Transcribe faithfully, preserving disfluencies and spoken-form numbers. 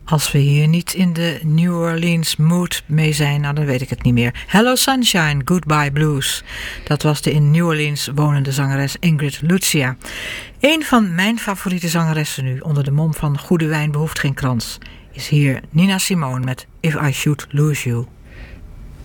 Als we hier niet in de New Orleans mood mee zijn, nou dan weet ik het niet meer. Hello Sunshine, Goodbye Blues. Dat was de in New Orleans wonende zangeres Ingrid Lucia. Een van mijn favoriete zangeressen nu, onder de mom van goede wijn behoeft geen krans, is hier Nina Simone met If I Should Lose You.